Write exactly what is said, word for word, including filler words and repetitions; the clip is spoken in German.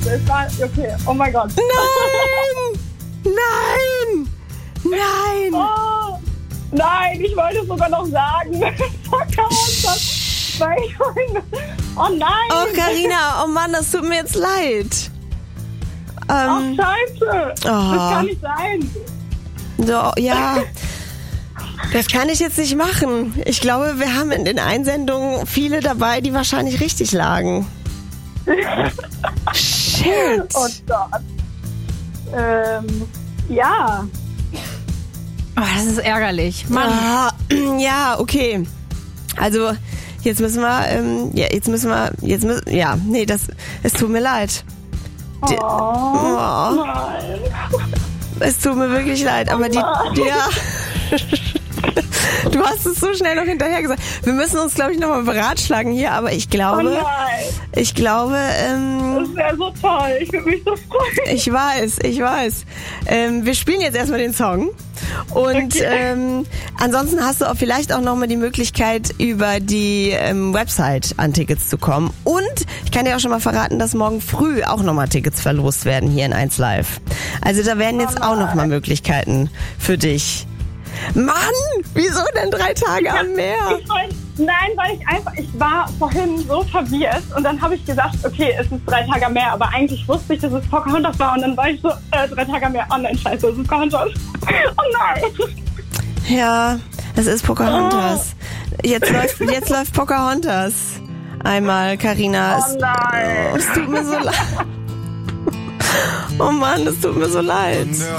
es war, okay, oh mein Gott. Nein! Nein! Nein! Oh, nein, ich wollte es sogar noch sagen. Pocahontas. Weil ich meine, oh nein. Oh, Carina, oh Mann, das tut mir jetzt leid. Ähm, oh, scheiße. Oh. Das kann nicht sein. So, ja. Das kann ich jetzt nicht machen. Ich glaube, wir haben in den Einsendungen viele dabei, die wahrscheinlich richtig lagen. Shit. Oh Gott. Ähm, ja. Oh, das ist ärgerlich. Mann. Ah, ja, okay. Also, jetzt müssen wir, ähm, ja, jetzt müssen wir, jetzt müssen, ja, nee, das, es tut mir leid. Oh, die, oh. Nein. Es tut mir wirklich leid, aber die, die ja. Du hast es so schnell noch hinterher gesagt. Wir müssen uns, glaube ich, nochmal beratschlagen hier, aber ich glaube, oh nein. ich glaube, ähm, das wäre so toll. Ich würde mich so freuen. Ich weiß, ich weiß. Ähm, wir spielen jetzt erstmal den Song. Und okay. ähm, ansonsten hast du auch vielleicht auch nochmal die Möglichkeit, über die ähm, Website an Tickets zu kommen. Und ich kann dir auch schon mal verraten, dass morgen früh auch nochmal Tickets verlost werden hier in eins Live. Also da werden jetzt auch nochmal Möglichkeiten für dich. Mann, wieso denn drei Tage am Meer? Ich wollt, nein, weil ich einfach, ich war vorhin so verwirrt und dann habe ich gesagt, okay, es ist drei Tage am Meer, aber eigentlich wusste ich, dass es Pocahontas war und dann war ich so, äh, drei Tage am Meer, oh nein, scheiße, es ist Pocahontas. Oh nein. Ja, es ist Pocahontas. Jetzt läuft, jetzt läuft Pocahontas. Einmal, Carina. Oh nein. Oh, es tut mir so leid. Oh Mann, es tut mir so leid.